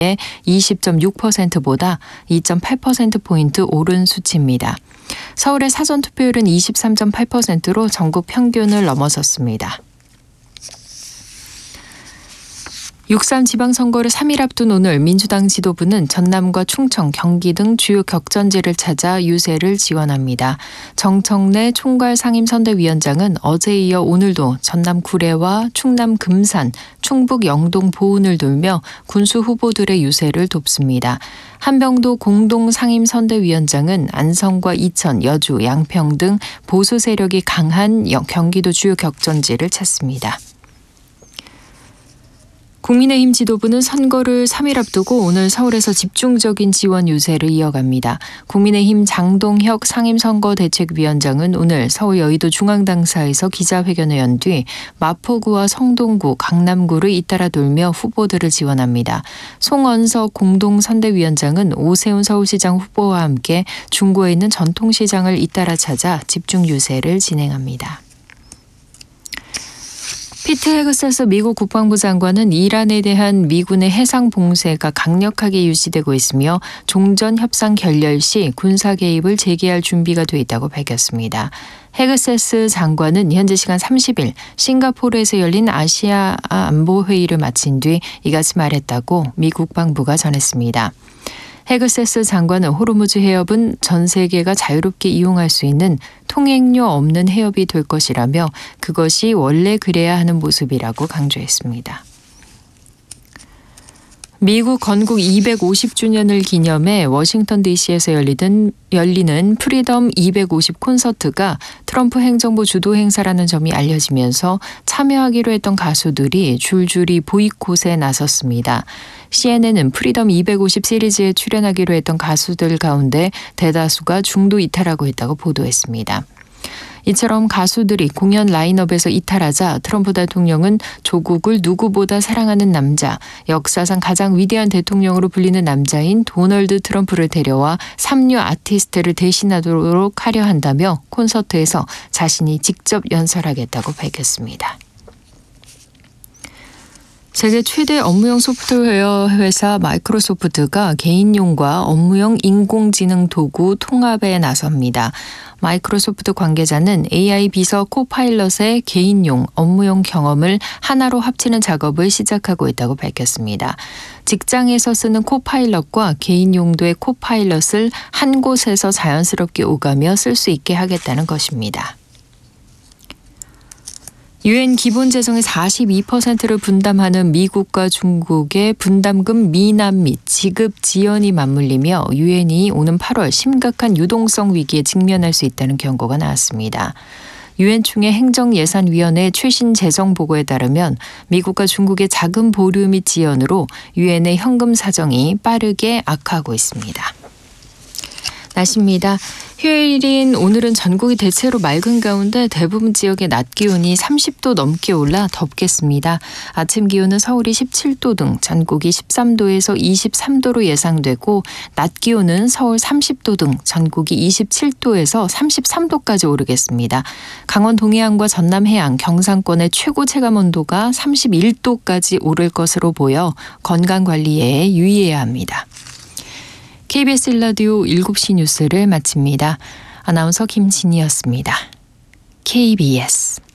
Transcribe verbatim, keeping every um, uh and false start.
이십 점 육 퍼센트보다 이 점 팔 퍼센트포인트 오른 수치입니다. 서울의 사전투표율은 이십삼 점 팔 퍼센트로 전국 평균을 넘어섰습니다. 육삼 지방선거를 삼 일 앞둔 오늘 민주당 지도부는 전남과 충청, 경기 등 주요 격전지를 찾아 유세를 지원합니다. 정청래 총괄 상임선대위원장은 어제에 이어 오늘도 전남 구례와 충남 금산, 충북 영동 보은을 돌며 군수 후보들의 유세를 돕습니다. 한병도 공동상임선대위원장은 안성과 이천, 여주, 양평 등 보수 세력이 강한 경기도 주요 격전지를 찾습니다. 국민의힘 지도부는 선거를 삼 일 앞두고 오늘 서울에서 집중적인 지원 유세를 이어갑니다. 국민의힘 장동혁 상임선거대책위원장은 오늘 서울 여의도 중앙당사에서 기자회견을 연 뒤 마포구와 성동구, 강남구를 잇따라 돌며 후보들을 지원합니다. 송언석 공동선대위원장은 오세훈 서울시장 후보와 함께 중구에 있는 전통시장을 잇따라 찾아 집중 유세를 진행합니다. 피트 헤그세스 미국 국방부 장관은 이란에 대한 미군의 해상 봉쇄가 강력하게 유지되고 있으며 종전 협상 결렬 시 군사 개입을 재개할 준비가 돼 있다고 밝혔습니다. 헤그세스 장관은 현지 시간 삼십 일 싱가포르에서 열린 아시아 안보 회의를 마친 뒤 이같이 말했다고 미 국방부가 전했습니다. 헤그세스 장관은 호르무즈 해협은 전 세계가 자유롭게 이용할 수 있는 통행료 없는 해협이 될 것이라며 그것이 원래 그래야 하는 모습이라고 강조했습니다. 미국 건국 이백오십 주년을 기념해 워싱턴 디씨에서 열리던, 열리는 프리덤 이백오십 콘서트가 트럼프 행정부 주도 행사라는 점이 알려지면서 참여하기로 했던 가수들이 줄줄이 보이콧에 나섰습니다. 씨엔엔은 프리덤 이백오십 시리즈에 출연하기로 했던 가수들 가운데 대다수가 중도 이탈하고 있다고 보도했습니다. 이처럼 가수들이 공연 라인업에서 이탈하자 트럼프 대통령은 조국을 누구보다 사랑하는 남자, 역사상 가장 위대한 대통령으로 불리는 남자인 도널드 트럼프를 데려와 삼류 아티스트를 대신하도록 하려 한다며 콘서트에서 자신이 직접 연설하겠다고 밝혔습니다. 세계 최대 업무용 소프트웨어 회사 마이크로소프트가 개인용과 업무용 인공지능 도구 통합에 나섭니다. 마이크로소프트 관계자는 에이아이 비서 코파일럿의 개인용, 업무용 경험을 하나로 합치는 작업을 시작하고 있다고 밝혔습니다. 직장에서 쓰는 코파일럿과 개인 용도의 코파일럿을 한 곳에서 자연스럽게 오가며 쓸 수 있게 하겠다는 것입니다. 유엔 기본재정의 사십이 퍼센트를 분담하는 미국과 중국의 분담금 미납 및 지급 지연이 맞물리며 유엔이 오는 팔월 심각한 유동성 위기에 직면할 수 있다는 경고가 나왔습니다. 유엔 총회 행정예산위원회 최신 재정 보고에 따르면 미국과 중국의 자금 보류 및 지연으로 유엔의 현금 사정이 빠르게 악화하고 있습니다. 날씨입니다. 휴일인 오늘은 전국이 대체로 맑은 가운데 대부분 지역의 낮 기온이 삼십 도 넘게 올라 덥겠습니다. 아침 기온은 서울이 십칠 도 등 전국이 십삼 도에서 이십삼 도로 예상되고 낮 기온은 서울 삼십 도 등 전국이 이십칠 도에서 삼십삼 도까지 오르겠습니다. 강원 동해안과 전남 해안, 경상권의 최고 체감 온도가 삼십일 도까지 오를 것으로 보여 건강관리에 유의해야 합니다. 케이비에스 일 라디오 일곱 시 뉴스를 마칩니다. 아나운서 김진희였습니다. 케이비에스